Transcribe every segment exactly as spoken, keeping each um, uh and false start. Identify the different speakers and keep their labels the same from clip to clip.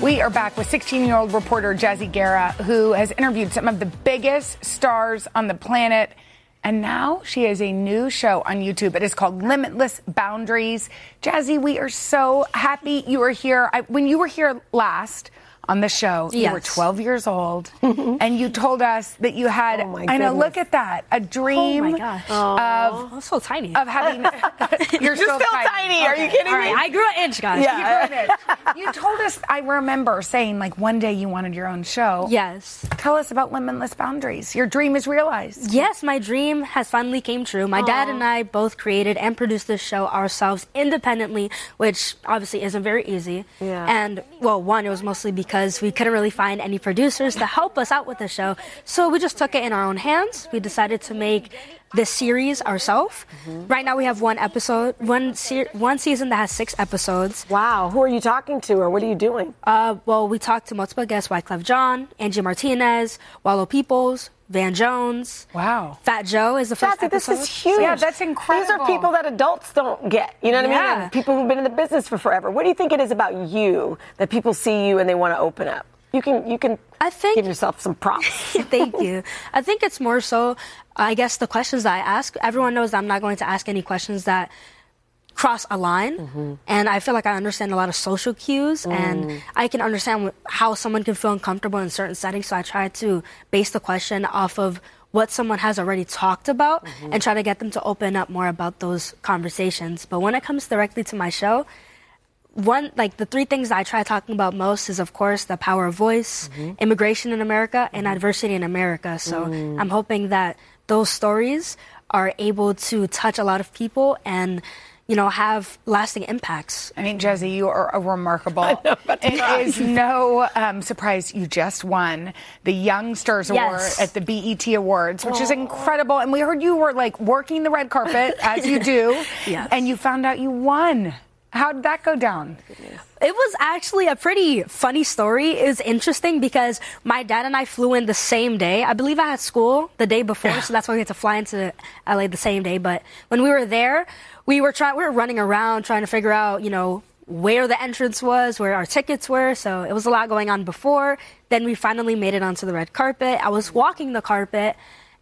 Speaker 1: We are back with sixteen-year-old reporter Jazzy Guerra, who has interviewed some of the biggest stars on the planet. And now she has a new show on YouTube. It is called Limitless Boundaries. Jazzy, we are so happy you are here. I, when you were here last on the show,
Speaker 2: yes.
Speaker 1: you were twelve years old, and you told us that you had,
Speaker 2: oh my
Speaker 1: I know,
Speaker 2: goodness.
Speaker 1: look at that, a dream
Speaker 2: oh my gosh.
Speaker 1: of,
Speaker 2: I'm so tiny.
Speaker 1: of having, you're,
Speaker 3: you're still, still tiny. tiny. Okay. Are you kidding
Speaker 2: All
Speaker 3: me?
Speaker 2: right. I grew an inch, guys.
Speaker 1: Yeah. You grew an inch. You told us, I remember saying, like, one day you wanted your own show.
Speaker 2: Yes.
Speaker 1: Tell us about Limitless Boundaries. Your dream is realized.
Speaker 2: Yes, my dream has finally came true. My Aww. dad and I both created and produced this show ourselves independently, which obviously isn't very easy.
Speaker 3: Yeah.
Speaker 2: And, well, one, it was mostly because we couldn't really find any producers to help us out with the show. So we just took it in our own hands. We decided to make this series ourselves. Mm-hmm. Right now we have one episode, one se- one season that has six episodes.
Speaker 3: Wow. Who are you talking to, or what are you doing?
Speaker 2: Uh, well, we talked to multiple guests: Wyclef Jean, Angie Martinez, Wallow Peoples, Van Jones.
Speaker 1: Wow.
Speaker 2: Fat Joe is the first
Speaker 3: Jazzy,
Speaker 2: episode.
Speaker 3: This is huge.
Speaker 1: Yeah, that's incredible.
Speaker 3: These are people that adults don't get. You know what
Speaker 2: yeah.
Speaker 3: I mean? And people who've been in the business for forever. What do you think it is about you that people see you and they want to open up? You can you can
Speaker 2: I think,
Speaker 3: give yourself some props.
Speaker 2: Thank you. I think it's more so, I guess, the questions that I ask. Everyone knows that I'm not going to ask any questions that cross a line. Mm-hmm. And I feel like I understand a lot of social cues. Mm. And I can understand how someone can feel uncomfortable in certain settings. So I try to base the question off of what someone has already talked about mm-hmm. and try to get them to open up more about those conversations. But when it comes directly to my show, One, like the three things that I try talking about most is, of course, the power of voice, mm-hmm. immigration in America, and mm-hmm. adversity in America. So mm. I'm hoping that those stories are able to touch a lot of people and, you know, have lasting impacts.
Speaker 1: I mean, Jazzy, you are a remarkable.
Speaker 3: I know,
Speaker 1: it is no um, surprise you just won the Young Stars
Speaker 2: yes.
Speaker 1: Award at the B E T Awards, which Aww. is incredible. And we heard you were like working the red carpet, as you do,
Speaker 2: yes.
Speaker 1: and you found out you won. How did that go down?
Speaker 2: It was actually a pretty funny story. It was interesting because my dad and I flew in the same day. I believe I had school the day before, yeah. so that's why we had to fly into L A the same day. But when we were there, we were trying, we were running around trying to figure out, you know, where the entrance was, where our tickets were. So it was a lot going on before. Then we finally made it onto the red carpet. I was walking the carpet,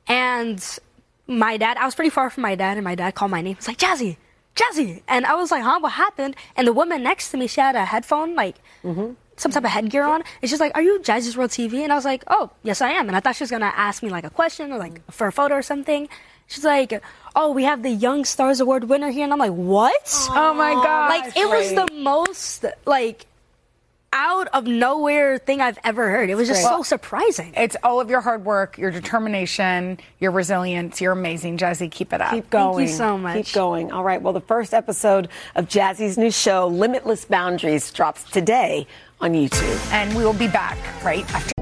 Speaker 2: and my dad, I was pretty far from my dad, and my dad called my name. He's like, Jazzy. Jazzy. And I was like, huh, what happened? And the woman next to me, she had a headphone, like mm-hmm. some type of headgear on. And she's like, are you Jazzy's World T V? And I was like, oh, yes, I am. And I thought she was going to ask me like a question or like for a photo or something. She's like, oh, we have the Young Stars Award winner here. And I'm like, what?
Speaker 1: Aww. Oh, my God.
Speaker 2: Like, it was the most, like, out of nowhere thing I've ever heard. It was just well, so surprising.
Speaker 1: It's all of your hard work, your determination, your resilience. You're amazing, Jazzy. Keep it up.
Speaker 3: Keep going.
Speaker 2: Thank you so much.
Speaker 3: Keep going. All right. Well, the first episode of Jazzy's new show, Limitless Boundaries, drops today on YouTube.
Speaker 1: And we will be back right after.